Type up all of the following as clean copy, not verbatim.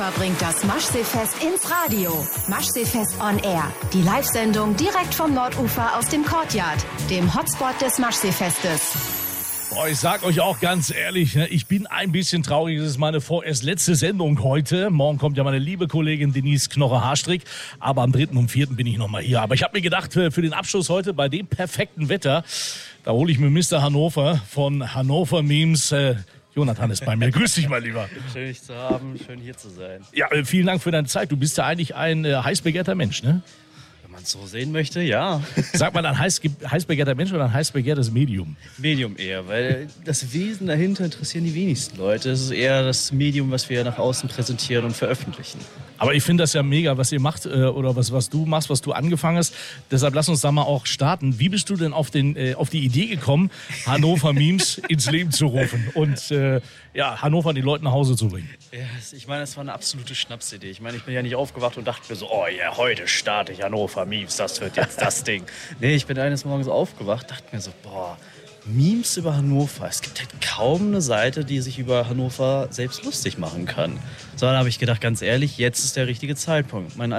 Hannover bringt das Maschseefest ins Radio. Maschseefest on Air. Die Live-Sendung direkt vom Nordufer aus dem Courtyard, dem Hotspot des Maschseefestes. Boah, ich sag euch auch ganz ehrlich, ich bin ein bisschen traurig. Es ist meine vorerst letzte Sendung heute. Morgen kommt ja meine liebe Kollegin Denise Knoche-Haarstrick. Aber am 3. und 4. bin ich nochmal hier. Aber ich habe mir gedacht, für den Abschluss heute bei dem perfekten Wetter, da hole ich mir Mr. Hannover von Hannover Memes. Jonathan ist bei mir. Grüß dich mal lieber. Schön, dich zu haben. Schön, hier zu sein. Ja, vielen Dank für deine Zeit. Du bist ja eigentlich ein heiß begehrter Mensch, ne? Wenn man es so sehen möchte, ja. Sagt man ein heiß begehrter Mensch oder ein heiß begehrtes Medium? Medium eher, weil das Wesen dahinter interessieren die wenigsten Leute. Es ist eher das Medium, was wir nach außen präsentieren und veröffentlichen. Aber ich finde das ja mega, was ihr macht oder was du machst, was du angefangen hast. Deshalb lass uns da mal auch starten. Wie bist du denn auf die Idee gekommen, Hannover Memes ins Leben zu rufen und Hannover an die Leute nach Hause zu bringen? Ja, ich meine, das war eine absolute Schnapsidee. Ich meine, ich bin ja nicht aufgewacht und dachte mir so, oh ja, heute starte ich Hannover Memes, das wird jetzt das Ding. Nee, ich bin eines Morgens aufgewacht, dachte mir so, boah, Memes über Hannover. Es gibt halt kaum eine Seite, die sich über Hannover selbst lustig machen kann. So, dann habe ich gedacht, ganz ehrlich, jetzt ist der richtige Zeitpunkt. Meinen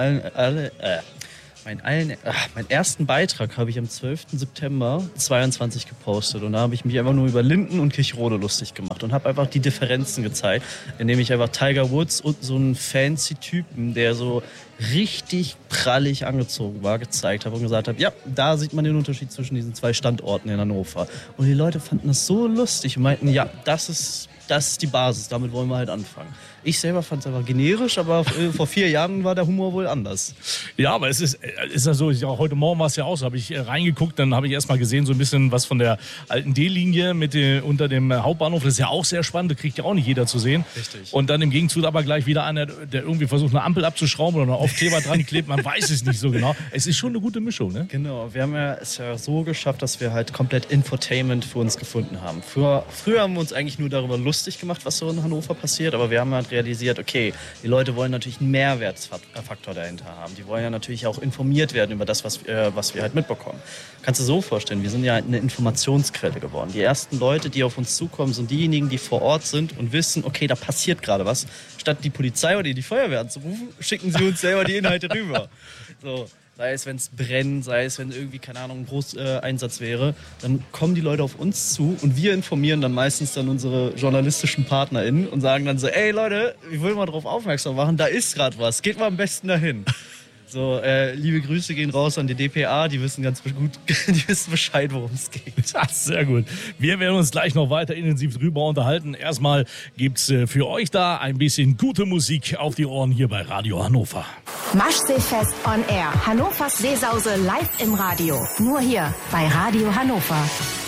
ersten Beitrag habe ich am 12. September 22 gepostet. Und da habe ich mich einfach nur über Linden und Kirchrode lustig gemacht und habe einfach die Differenzen gezeigt, indem ich einfach Tiger Woods und so einen fancy Typen, der so richtig prallig angezogen war, gezeigt habe und gesagt habe, ja, da sieht man den Unterschied zwischen diesen zwei Standorten in Hannover. Und die Leute fanden das so lustig und meinten, ja, das ist die Basis, damit wollen wir halt anfangen. Ich selber fand es einfach generisch, aber vor 4 Jahren war der Humor wohl anders. Ja, aber es ist ja so, heute Morgen war es ja auch so, habe ich reingeguckt, dann habe ich erst mal gesehen, so ein bisschen was von der alten D-Linie unter dem Hauptbahnhof, das ist ja auch sehr spannend, das kriegt ja auch nicht jeder zu sehen. Richtig. Und dann im Gegenzug aber gleich wieder einer, der irgendwie versucht, eine Ampel abzuschrauben oder einen Aufkleber dran klebt, man weiß es nicht so genau. Es ist schon eine gute Mischung, ne? Genau, wir haben es ja so geschafft, dass wir halt komplett Infotainment für uns gefunden haben. Früher haben wir uns eigentlich nur darüber lustig gemacht, was so in Hannover passiert, aber wir haben halt realisiert, okay, die Leute wollen natürlich einen Mehrwertfaktor dahinter haben. Die wollen ja natürlich auch informiert werden über das, was wir halt mitbekommen. Kannst du dir so vorstellen, wir sind ja eine Informationsquelle geworden. Die ersten Leute, die auf uns zukommen, sind diejenigen, die vor Ort sind und wissen, okay, da passiert gerade was. Statt die Polizei oder die Feuerwehr anzurufen, schicken sie uns selber die Inhalte rüber. So. Sei es, wenn es brennt, sei es, wenn irgendwie, keine Ahnung, ein Großeinsatz wäre, dann kommen die Leute auf uns zu und wir informieren dann meistens dann unsere journalistischen PartnerInnen und sagen dann so, ey Leute, ich will mal darauf aufmerksam machen, da ist gerade was, geht mal am besten dahin. So, liebe Grüße gehen raus an die DPA, die wissen ganz gut, die wissen Bescheid, worum es geht. Sehr gut. Wir werden uns gleich noch weiter intensiv drüber unterhalten. Erstmal gibt's für euch da ein bisschen gute Musik auf die Ohren hier bei Radio Hannover. Maschseefest on Air. Hannovers Seesause live im Radio. Nur hier bei Radio Hannover.